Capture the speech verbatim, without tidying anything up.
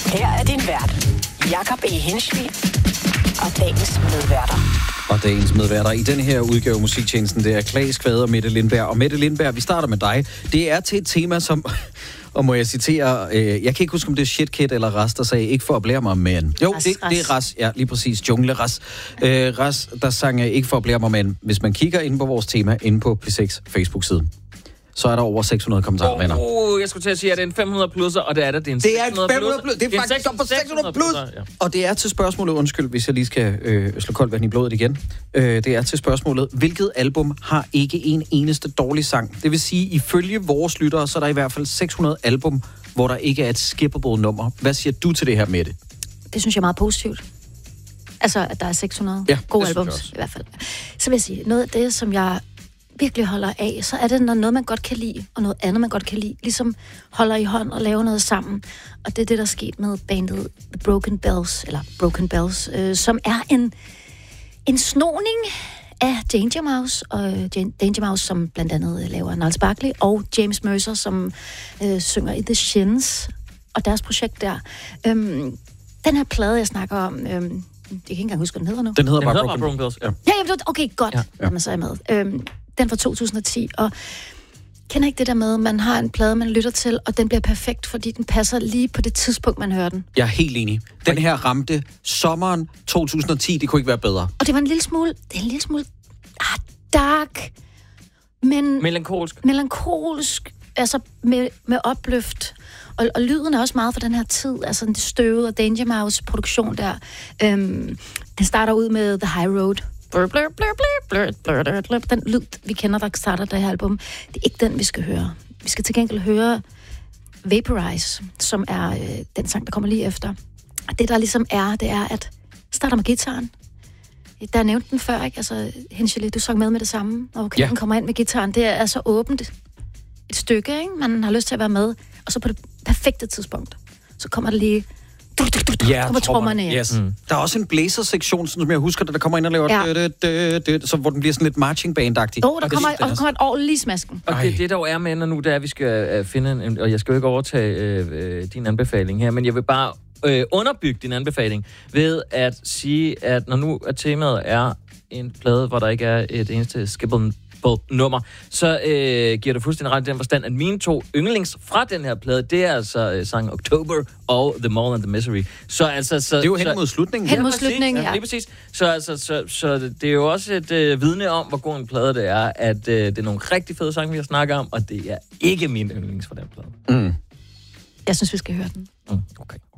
Her er din vært, Jakob E. Hinschvig, og dagens medværter. Og dagens medværter i den her udgave af Musiktjenesten, det er Claes Kvade og Mette Lindberg. Og Mette Lindberg, vi starter med dig. Det er til et tema, som... Og må jeg citere, øh, jeg kan ikke huske, om det er Shitkid eller Ras, der sagde, ikke for at blære mig, men... Jo, Ras, det, det er Ras, ja, lige præcis, Jungle Ras. Øh, Ras, der sang ikke for at blære mig, men hvis man kigger ind på vores tema, inde på P seks Facebook-side, så er der over seks hundrede kommentarer, venner. Åh, oh, jeg skulle til at sige, at det er en fem hundrede plusser, og det er det. Det er en det er seks hundrede fem hundrede plus. Det er faktisk op på seks hundrede plus. Ja. Og det er til spørgsmålet, undskyld, hvis jeg lige skal øh, slå koldt vand i blodet igen. Øh, det er til spørgsmålet, hvilket album har ikke en eneste dårlig sang? Det vil sige, ifølge vores lyttere, så er der i hvert fald seks hundrede album, hvor der ikke er et skippable nummer. Hvad siger du til det her, Mette? Det synes jeg er meget positivt. Altså, at der er seks hundrede ja, gode albums, i hvert fald. Så vil jeg sige, noget af det, som jeg virkelig holder af, så er det når noget, man godt kan lide, og noget andet, man godt kan lide, ligesom holder i hånd og laver noget sammen. Og det er det, der er sket med bandet The Broken Bells, eller Broken Bells, øh, som er en, en snoning af Danger Mouse, og Danger Mouse, som blandt andet laver Niles Barkley, og James Mercer, som øh, synger i The Shins, og deres projekt der. Øhm, den her plade, jeg snakker om, øhm, jeg kan ikke engang huske, hvad den hedder nu. Den hedder, den bare, hedder Broken. bare Broken Bells, ja. Ja, okay, godt. Ja, ja. Jamen, så er jeg med. Øhm, den fra to tusind og ti, og kender ikke det der med, at man har en plade, man lytter til, og den bliver perfekt, fordi den passer lige på det tidspunkt, man hører den. Jeg er helt enig. Den her ramte sommeren to tusind og ti, det kunne ikke være bedre. Og det var en lille smule, det er en lille smule ah, dark, men... Melankolsk. Melankolsk, altså med, med opløft. Og, og lyden er også meget for den her tid, altså det støvede og Danger Mouse produktion der. Øhm, den starter ud med The High Road. Blur, blur, blur, blur, blur, blur, blur. Den lyd, vi kender, der starter det her album, det er ikke den, vi skal høre. Vi skal til gengæld høre Vaporize, som er øh, den sang, der kommer lige efter. Og det, der ligesom er, det er, at starter med gitaren. Der nævnte den før, ikke? Altså, Henschel, du sang med med det samme, og okay, ja. Den kommer ind med gitaren. Det er så åbent et stykke, ikke? Man har lyst til at være med, og så på det perfekte tidspunkt, så kommer det lige... Ja, kommer trommerne. Yes. Mm. Der er også en blæsersektion, som jeg husker, der kommer ind og laver... Ja. Dø, dø, dø, så, hvor den bliver sådan lidt marching band-agtig. Oh, der kommer, og der kommer et ordentligt lige smasken. Og det, det der jo er med nu, det er, at vi skal uh, finde en... Og jeg skal jo ikke overtage uh, din anbefaling her, men jeg vil bare uh, underbygge din anbefaling ved at sige, at når nu at temaet er en plade, hvor der ikke er et eneste skippable nummer, så øh, giver det fuldstændig ret i den forstand, at mine to yndlings fra den her plade, det er altså øh, sangen October og The Mall and the Misery. Så altså... Så, det er jo hen så, mod slutningen. Hen mod slutningen, ja. Lige præcis. Så, altså, så, så det er jo også et øh, vidne om, hvor god en plade det er, at øh, det er nogle rigtig fede sange, vi har snakket om, og det er ikke min yndlings fra den plade. Mm. Jeg synes, vi skal høre den. Mm, okay.